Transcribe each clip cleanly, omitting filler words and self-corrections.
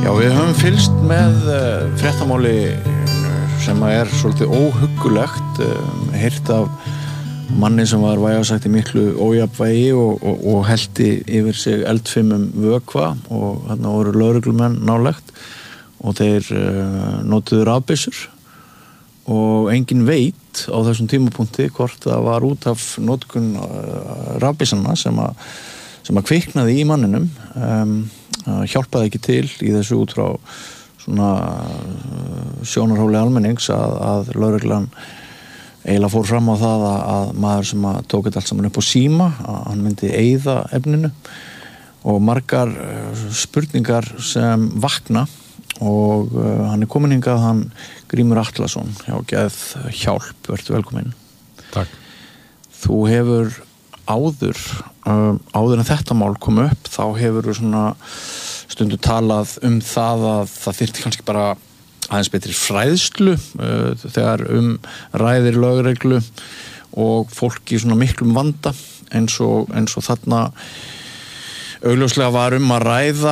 Já, við höfum fylgst með fréttamáli sem svolítið óhuggulegt, heyrt af manni sem var vægasagt í miklu ójafnvægi og hellti yfir sig eldfimum vökva og þarna voru lögreglumenn nálægt og þeir notuðu rafbyssur og enginn veit á þessum tímapunkti hvort það var út af notkun rafbyssanna sem að kviknaði í manninum. Hjálpaði ekki til í þessu út frá svona sjónarhóli almennings að lögreglan eiginlega fór fram á það að maður sem að tók þetta allt saman upp á síma, að hann myndi eyða efninu og margar spurningar sem vakna og hann komin hingað, hann Grímur Atlason hjá Geðhjálp, vertu velkominn. Takk. Þú hefur áður en þetta mál kom upp, þá hefur þú svona stundu talað það að það þyrfti kannski bara aðeins betri fræðslu þegar ræðir lögreglu og fólk í svona miklum vanda eins og þarna augljóslega var að ræða.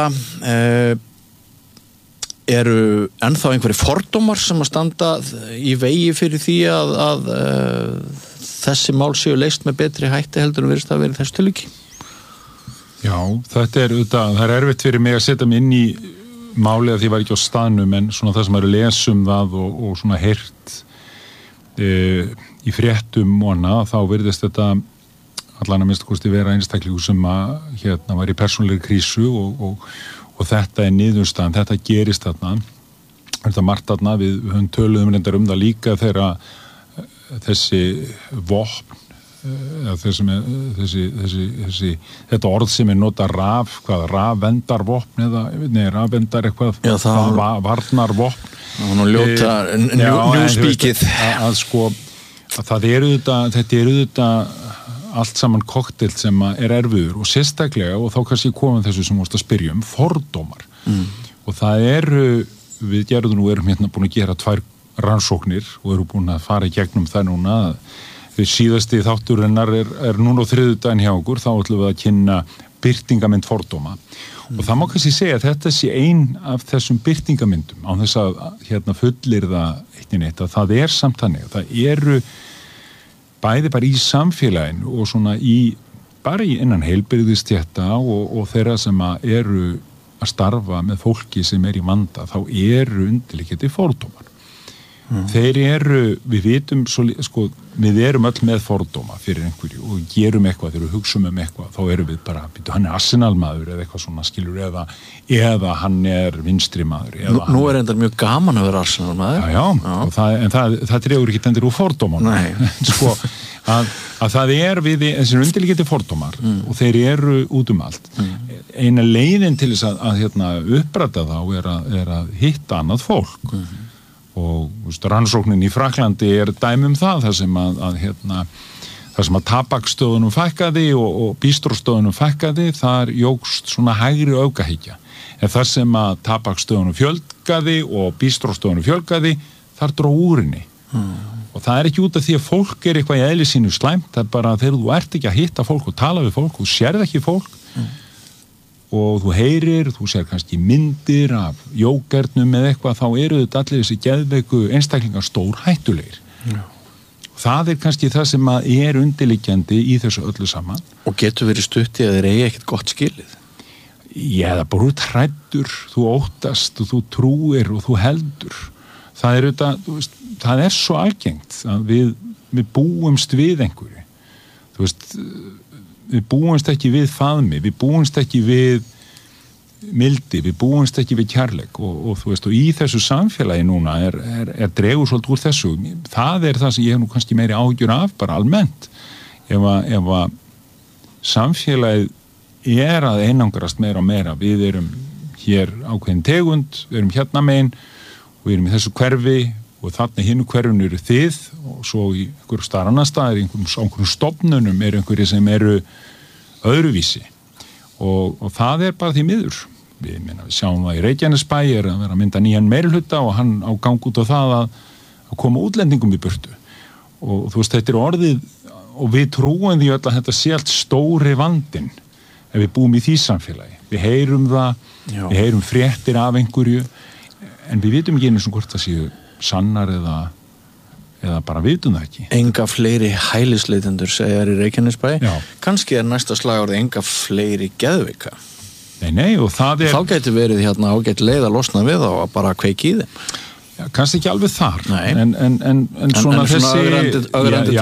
Eru ennþá einhverjir fordómar sem að standa í vegi fyrir því að þessi mál séu leyst með betri hætti heldur en virðist að vera þessu tilviki? Já, þetta það erfitt fyrir mig að setja mig inn í málið að því var ekki á staðnum, en svona það sem lesum það og svona heyrt í fréttum og annað, þá virðist þetta allan að minnsta kosti vera einstaklingur sem að var í persónulegri krísu og þetta niðurstaðan, þetta gerist þarna. Þetta margt þarna, við höfum töluðum reyndar það líka þegar þessi vopn, þetta orð sem nota rafvendarvopn eða rafvendar eitthvað, varnarvopn. Það var nú ljóta njúspíkið. Þetta eru þetta allt saman kokteil sem erfiður og sérstaklega, og þá kannski komum þessu sem vorst að spyrja fordómar. Og það við erum hérna búin að gera 2 rannsóknir og erum búin að fara í gegnum það núna. Við síðasti þátturinnar núna á þriðjudaginn hjá okkur, þá ætlum við að kynna birtingamynd fordóma. Og það má kannski segja að þetta sé ein af þessum birtingamyndum, án þess að fullyrða eitt að það samt þannig. Það eru bæði bara í samfélaginu og svona bara innan heilbrigðisstétta og þeirra sem eru að starfa með fólki sem í vanda, þá eru undirliggjandi fordómar. Þeir við vitum við erum öll með fordóma fyrir einhverju og gerum eitthvað, þegar við hugsum eitthvað, þá erum við bara, hann Arsenal-maður eða eitthvað svona skilur, eða hann vinstri maður. Nú enda mjög gaman að vera Arsenal-maður. Já. En það dregur ekki endur úr fordóman. Að það við þessir undirliggjandi fordómar og þeir eru út allt. Eina leiðin til þess að uppræta þá að hitta annað fólk. Og rannsóknin í Frakklandi dæmi það, þar sem að tabakstöðunum fækkaði og bístróstöðunum fækkaði, þar jókst svona hægri öfgahyggja. En þar sem að tabakstöðunum fjölgaði og bístróstöðunum fjölgaði, þar dró úr henni. Og það ekki út af því að fólk eitthvað í eðli sínu slæmt, það bara þegar þú ert ekki að hitta fólk og tala við fólk, þú sérð ekki fólk, og þú heyrir, þú sér kannski myndir af jógernum eða eitthvað, þá eru þetta allir þessi geðveiku einstaklingar stór hættulegir. Það kannski það sem undirliggjandi í þessu öllu saman. Og getur verið stutt í að þeir eigi ekkert gott skilið? Já, það bara út hræddur, þú óttast og þú trúir og þú heldur. Það svo algengt að við búumst við einhverju. Þú veist, við búumst ekki við faðmi, við búumst ekki við mildi, við búumst ekki við kærleik og þú veist, og í þessu samfélagi núna dregur svolítið úr þessu. Það það sem ég hef nú kannski meiri áhyggjur af, bara almennt. Ef að samfélagið að einangrast meira og meira, við erum hér ákveðin tegund, við erum hérna megin og við erum í þessu hverfi og þarna hinu hverfinu eru þið og svo í einhverjum staðar annar staðar, einhverjum stofnunum einhverjir sem eru öðruvísi og það bara því miður. Við sjáum það í Reykjanesbæ að vera að mynda nýjan meirihluta og hann á gang út á það að koma útlendingum í burtu og þú veist, þetta orðið og við trúum því öll að þetta sé allt stóri vandinn ef við búum í því samfélagi. Við heyrum það, Já. við heyrum fréttir af einhverju, en við vitum ekki einu sem hvort það séu sannar eða bara vitum það ekki. Enga fleiri hælisleitendur segjar í Reykjanesbæ. Já. Kannski næsta slagorð enga fleiri geðveika. Nei, og það Þá gæti verið hérna ágætt leið að losna við þá að bara kveiki í þeim. kannski ekki alveg þar, Nei. en svona þessi ögrandi